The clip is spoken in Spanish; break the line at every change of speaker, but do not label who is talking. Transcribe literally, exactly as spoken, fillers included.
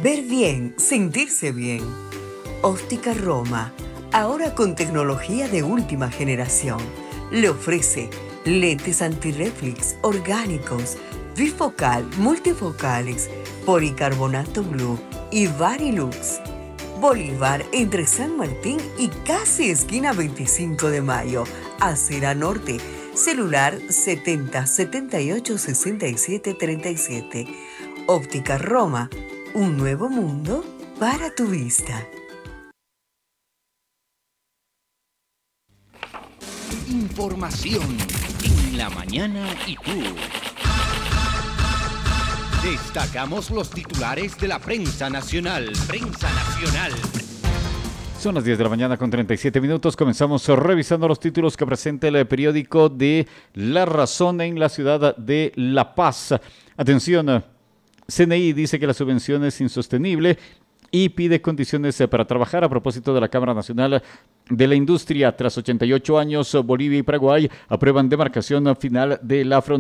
Ver bien, sentirse bien. Óptica Roma, ahora con tecnología de última generación. Le ofrece lentes antirreflex orgánicos, bifocal, multifocales, policarbonato blue y Varilux. Bolívar entre San Martín y casi esquina veinticinco de mayo, Acera Norte. Celular setenta setenta y ocho sesenta y siete treinta y siete. Óptica Roma, un nuevo mundo para tu vista.
Información en la mañana y tú. Destacamos los titulares de la prensa nacional. Prensa nacional.
Son las diez de la mañana con treinta y siete minutos. Comenzamos revisando los títulos que presenta el periódico de La Razón en la ciudad de La Paz. Atención, C N I dice que la subvención es insostenible y pide condiciones para trabajar. A propósito de la Cámara Nacional de la Industria, tras ochenta y ocho años, Bolivia y Paraguay aprueban demarcación final de la frontera.